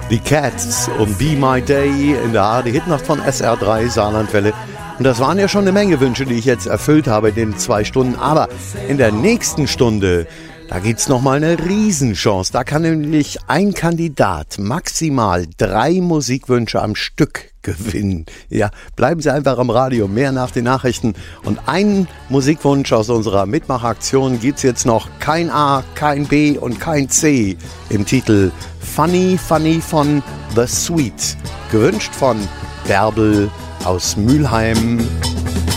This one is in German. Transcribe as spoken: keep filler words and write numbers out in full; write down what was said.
Die Cats und Be My Day in der A R D-Hitnacht von S R drei Saarlandwelle. Und das waren ja schon eine Menge Wünsche, die ich jetzt erfüllt habe in den zwei Stunden. Aber in der nächsten Stunde, da gibt's nochmal eine Riesenchance. Da kann nämlich ein Kandidat maximal drei Musikwünsche am Stück gewinnen. Ja, bleiben Sie einfach am Radio, mehr nach den Nachrichten. Und einen Musikwunsch aus unserer Mitmachaktion gibt's jetzt noch. Kein A, kein B und kein C im Titel Funny Funny von The Sweet. Gewünscht von Bärbel aus Mülheim.